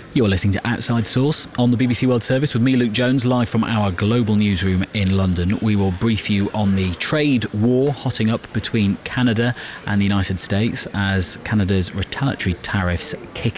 You're listening to Outside Source on the BBC World Service with me, Luke Jones, live from our global newsroom in London. We will brief you on the trade war hotting up between Canada and the United States as Canada's retaliatory tariffs kick